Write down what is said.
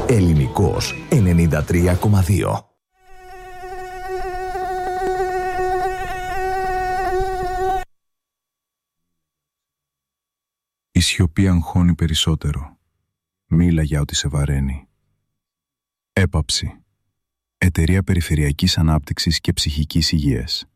Ελληνικός 93,2. Η σιωπή αγχώνει περισσότερο. Μίλα για ό,τι σε βαραίνει. Έπαψη. Εταιρεία Περιφερειακής Ανάπτυξης και Ψυχικής Υγείας.